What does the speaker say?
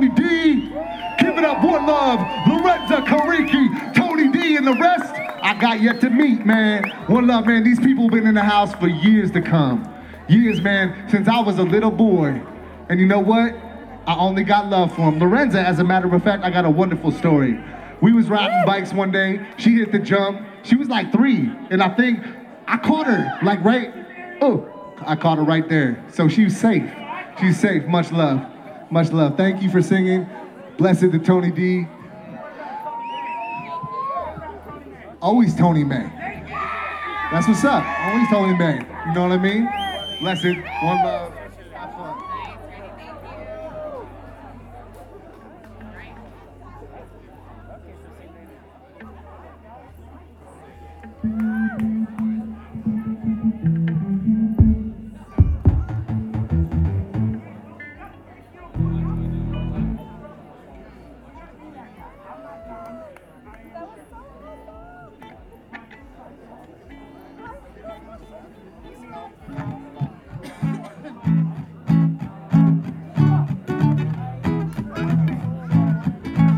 Tony D. Give it up, one love, Lorenza Kariki, Tony D, and the rest I got yet to meet, man. One love, man. These people been in the house for years to come. Years, man, since I was a little boy. And you know what? I only got love for them. Lorenza, as a matter of fact, I got a wonderful story. We was riding bikes one day. She hit the jump. She was like 3. And I think I caught her like I caught her right there. So she was safe. She's safe. Much love. Much love. Thank you for singing. Blessed to Tony D. Always Tony May. That's what's up. Always Tony May. You know what I mean? Blessed. One love.